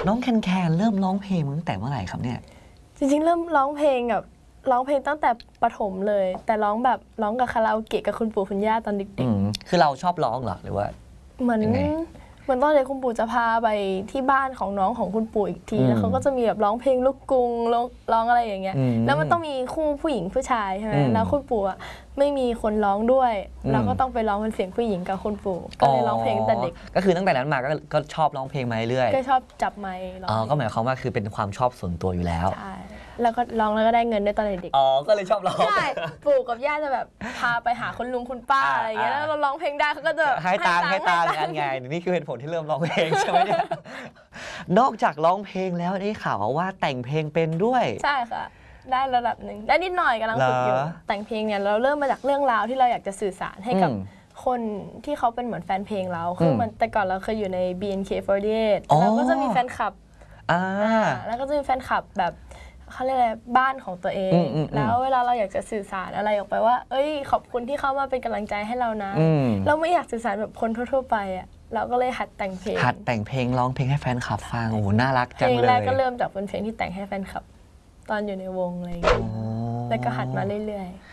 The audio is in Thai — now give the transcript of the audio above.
น้องแคนแคนเริ่มร้องเพลงตั้งแต่เมื่อไหร่ครับเนี่ยจริงๆเริ่มร้องเพลงตั้งแต่ประถมเลยแต่ร้องกับคาราโอเกะกับคุณปู่คุณย่าตอนเด็กๆคือเราชอบร้องเหรอหรือว่าเหมือนตอนเด็กคุณปู่จะพาไปที่บ้านของน้องของคุณปู่อีกทีแล้วเขาก็จะมีแบบร้องเพลงลูกกรุงร้องอะไรอย่างเงี้ยแล้วมันต้องมีคู่ผู้หญิงผู้ชายใช่ไหมแล้วคุณปู่ไม่มีคนร้องด้วยเราก็ต้องไปร้องเป็นเสียงผู้หญิงกับคุณปู่ก็เลยร้องเพลงแต่เด็กก็คือตั้งแต่นั้นมาก็ชอบร้องเพลงมาเรื่อยก็ชอบจับไมค์ร้องก็หมายความว่าคือเป็นความชอบส่วนตัวอยู่แล้วใช่แล้วก็ร้องแล้วก็ได้เงินด้วยตอนเด็กก็เลยชอบร้องใช่ปู่กับย่าจะแบบพาไปหาคุณลุงคุณป้าอะไรอย่างเงี้ยแล้วเราร้องเพลงได้เขาก็จะให้ตังค์ไงนี่คือเหตุผลที่เริ่มร้องเพลงใช่ไหมเนี่ยนอกจากร้องเพลงแล้วได้ข่าวว่าแต่งเพลงเป็นด้วยใช่ค่ะได้ระดับหนึ่งได้นิดหน่อยกำลังฝึกอยู่แต่งเพลงเนี่ยเราเริ่มมาจากเรื่องราวที่เราอยากจะสื่อสารให้กับคนที่เขาเป็นเหมือนแฟนเพลงเราคือมันแต่ก่อนเราเคยอยู่ใน BNK48 เราก็จะมีแฟนคลับแล้วก็จะมีแฟนคลับแบบเขาเรียกอะไรบ้านของตัวเองแล้วเวลาเราอยากจะสื่อสารอะไรออกไปว่าเอ้ยขอบคุณที่เข้ามาเป็นกำลังใจให้เรานะเราไม่อยากสื่อสารแบบคนทั่วๆไปอ่ะเราก็เลยหัดแต่งเพลงร้องเพลงให้แฟนคลับฟังโอ้โหน่ารักจังเลยเพลงแรกก็เริ่มจากเป็นเพลงที่แต่งให้แฟนคลับตอนอยู่ในวงอะไรอย่างเงี้ยแล้วก็หัดมาเรื่อยๆ